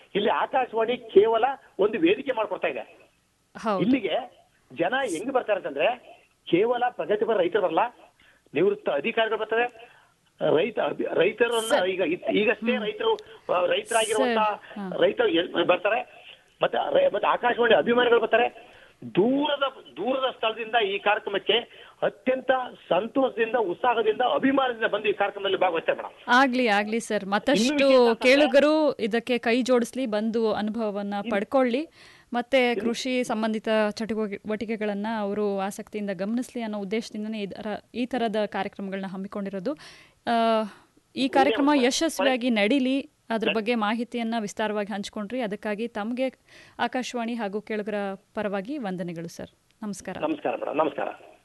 ಇಲ್ಲಿ ಆಕಾಶವಾಣಿ ಕೇವಲ ಒಂದು ವೇದಿಕೆ ಮಾಡ್ಕೊಡ್ತಾ ಇದೆ. ಇಲ್ಲಿಗೆ ಜನ ಹೆಂಗ್ ಬರ್ತಾರೆ ಅಂತಂದ್ರೆ ಕೇವಲ ಪ್ರಗತಿಪರ ರೈತರು ಬರಲ್ಲ, ನಿವೃತ್ತ ಅಧಿಕಾರಿಗಳು ಬರ್ತಾರೆ, ರೈತರನ್ನ ಈಗಷ್ಟೇ ರೈತರಾಗಿರುವಂತ ರೈತರು ಬರ್ತಾರೆ, ಮತ್ತೆ ಆಕಾಶವಾಣಿ ಅಭಿಮಾನಿಗಳು ಬರ್ತಾರೆ. ದೂರದ ಸ್ಥಳದಿಂದ ಈ ಕಾರ್ಯಕ್ರಮಕ್ಕೆ ಅತ್ಯಂತ ಸಂತೋಷದಿಂದ, ಉತ್ಸಾಹದಿಂದ, ಅಭಿಮಾನದಿಂದ ಬಂದು ಈ ಕಾರ್ಯಕ್ರಮದಲ್ಲಿ ಭಾಗವಹಿಸ್ತಾರೆ ಮೇಡಮ್. ಆಗ್ಲಿ ಸರ್, ಮತ್ತಷ್ಟು ಕೇಳುಗರು ಇದಕ್ಕೆ ಕೈ ಜೋಡಿಸ್ಲಿ, ಬಂದು ಅನುಭವವನ್ನ ಪಡ್ಕೊಳ್ಳಿ, ಮತ್ತೆ ಕೃಷಿ ಸಂಬಂಧಿತ ಚಟುವಟಿಕೆಗಳನ್ನ ಅವರು ಆಸಕ್ತಿಯಿಂದ ಗಮನಿಸಲಿ ಅನ್ನೋ ಉದ್ದೇಶದಿಂದನೇ ಈ ತರದ ಕಾರ್ಯಕ್ರಮಗಳನ್ನ ಹಮ್ಮಿಕೊಂಡಿರೋದು. ಈ ಕಾರ್ಯಕ್ರಮ ಯಶಸ್ವಿಯಾಗಿ ನಡೀಲಿ, ಅದ್ರ ಬಗ್ಗೆ ಮಾಹಿತಿಯನ್ನ ವಿಸ್ತಾರವಾಗಿ ಹಂಚಿಕೊಂಡ್ರಿ. ಅದಕ್ಕಾಗಿ ತಮಗೆ ಆಕಾಶವಾಣಿ ಹಾಗೂ ಕೇಳುಗರ ಪರವಾಗಿ ವಂದನೆಗಳು ಸರ್. ನಮಸ್ಕಾರ. ನಮಸ್ಕಾರ ಮೇಡಮ್. ನಮಸ್ಕಾರ.